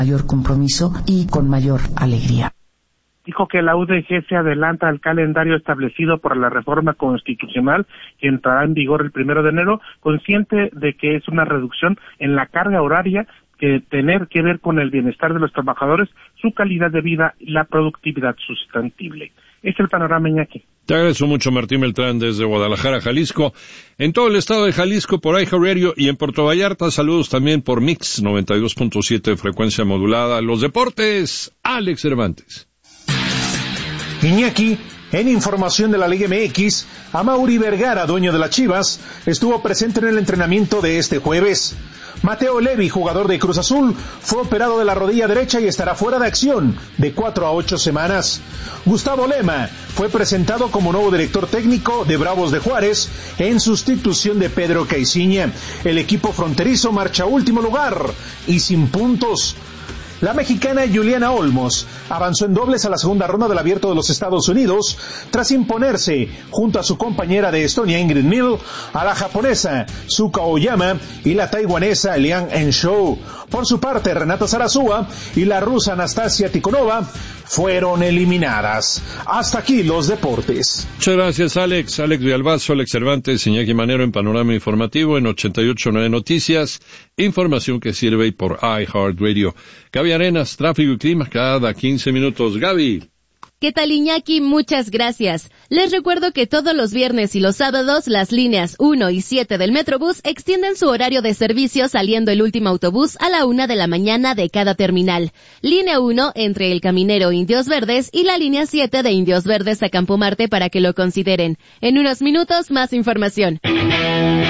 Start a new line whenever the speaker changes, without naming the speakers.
mayor compromiso y con mayor alegría.
Dijo que la UDG se adelanta al calendario establecido por la reforma constitucional que entrará en vigor el 1 de enero, consciente de que es una reducción en la carga horaria que tener que ver con el bienestar de los trabajadores, su calidad de vida y la productividad sustentable. Es el panorama, Iñaki.
Te agradezco mucho, Martín Beltrán, desde Guadalajara, Jalisco. En todo el estado de Jalisco, por iHeartRadio, y en Puerto Vallarta, saludos también por Mix 92.7 de frecuencia modulada. Los deportes, Alex Cervantes.
Iñaki, en información de la Liga MX, Amaury Vergara, dueño de las Chivas, estuvo presente en el entrenamiento de este jueves. Mateo Levi, jugador de Cruz Azul, fue operado de la rodilla derecha y estará fuera de acción de 4 a 8 semanas. Gustavo Lema fue presentado como nuevo director técnico de Bravos de Juárez en sustitución de Pedro Caiciña. El equipo fronterizo marcha a último lugar y sin puntos. La mexicana Juliana Olmos avanzó en dobles a la segunda ronda del Abierto de los Estados Unidos tras imponerse junto a su compañera de Estonia Ingrid Mill a la japonesa Suka Oyama y la taiwanesa Liang Enshou. Por su parte, Renata Zarazúa y la rusa Anastasia Tikhonova fueron eliminadas. Hasta aquí los deportes.
Muchas gracias, Alex. Alex Villalbazo, Alex Cervantes, Iñaki Manero en Panorama Informativo en 88.9 Noticias. Información que sirve por iHeartRadio. Gaby Arenas, tráfico y clima cada 15 minutos. Gaby.
¿Qué tal, Iñaki? Muchas gracias. Les recuerdo que todos los viernes y los sábados las líneas 1 y 7 del Metrobús extienden su horario de servicio saliendo el último autobús a la 1 de la mañana de cada terminal. Línea 1 entre El Caminero Indios Verdes y la línea 7 de Indios Verdes a Campo Marte para que lo consideren. En unos minutos más información.